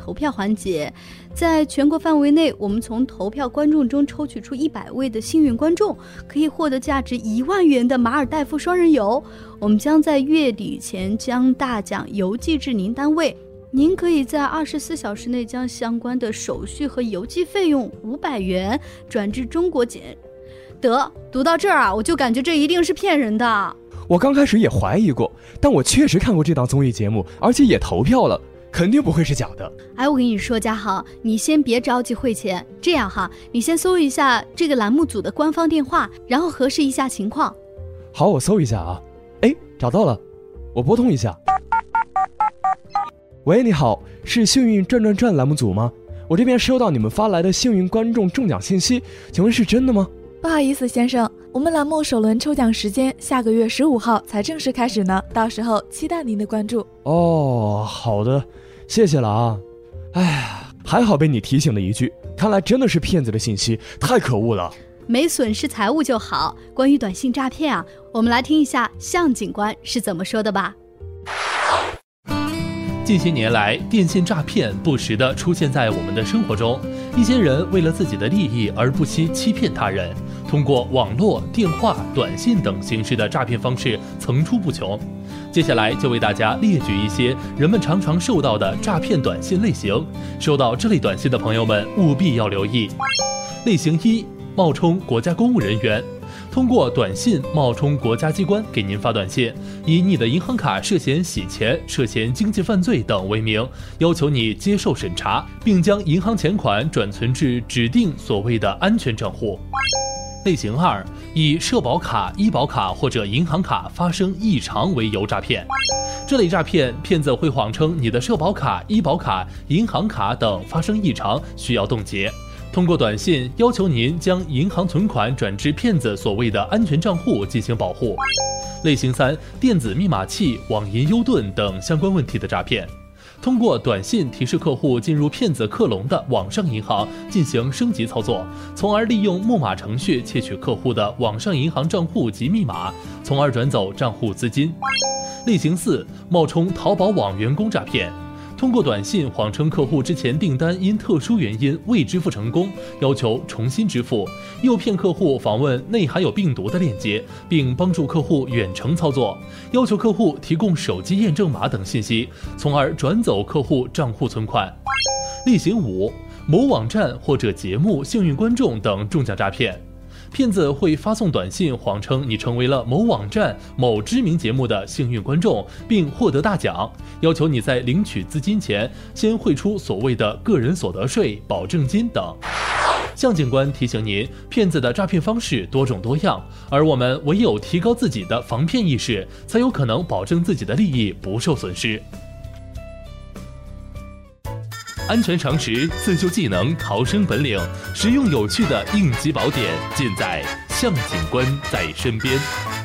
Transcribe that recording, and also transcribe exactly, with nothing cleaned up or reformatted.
投票环节。在全国范围内，我们从投票观众中抽取出一百位的幸运观众，可以获得价值一万元的马尔代夫双人游。我们将在月底前将大奖邮寄至您单位，您可以在二十四小时内将相关的手续和邮寄费用五百元转至中国检。得，读到这儿啊，我就感觉这一定是骗人的。 我刚开始也怀疑过，但我确实看过这档综艺节目，而且也投票了，肯定不会是假的。 哎，我跟你说，嘉豪，你先别着急汇钱，这样哈，你先搜一下这个栏目组的官方电话，然后核实一下情况。 好，我搜一下啊。哎，找到了，我拨通一下。喂，你好，是幸运转转转栏目组吗？我这边收到你们发来的幸运观众中奖信息，请问是真的吗？ 不好意思先生，我们栏目首轮抽奖时间下个月十五号才正式开始呢，到时候期待您的关注。 哦，好的，谢谢了啊。哎呀，还好被你提醒了一句，看来真的是骗子的信息，太可恶了。 没损失财物就好。关于短信诈骗啊，我们来听一下向警官是怎么说的吧。 近些年来，电信诈骗不时地出现在我们的生活中。一些人为了自己的利益而不惜欺骗他人，通过网络、电话、短信等形式的诈骗方式层出不穷。接下来就为大家列举一些人们常常受到的诈骗短信类型，收到这类短信的朋友们务必要留意。类型一，冒充国家公务人员。通过短信冒充国家机关给您发短信，以你的银行卡涉嫌洗钱、涉嫌经济犯罪等为名，要求你接受审查，并将银行钱款转存至指定所谓的安全账户。类型二，以社保卡、医保卡或者银行卡发生异常为由诈骗。这类诈骗，骗子会谎称你的社保卡、医保卡、银行卡等发生异常，需要冻结。通过短信要求您将银行存款转至骗子所谓的安全账户进行保护。类型三，电子密码器、网银优盾等相关问题的诈骗。通过短信提示客户进入骗子克隆的网上银行进行升级操作，从而利用木马程序窃取客户的网上银行账户及密码，从而转走账户资金。类型四，冒充淘宝网员工诈骗。通过短信谎称客户之前订单因特殊原因未支付成功，要求重新支付，诱骗客户访问内含有病毒的链接，并帮助客户远程操作，要求客户提供手机验证码等信息，从而转走客户账户存款。类型五，某网站或者节目幸运观众等中奖诈骗。骗子会发送短信谎称你成为了某网站、某知名节目的幸运观众，并获得大奖，要求你在领取资金前先汇出所谓的个人所得税、保证金等。向警官提醒您，骗子的诈骗方式多种多样，而我们唯有提高自己的防骗意识，才有可能保证自己的利益不受损失。安全常识、自救技能、逃生本领，实用有趣的应急宝典，尽在向警官在身边。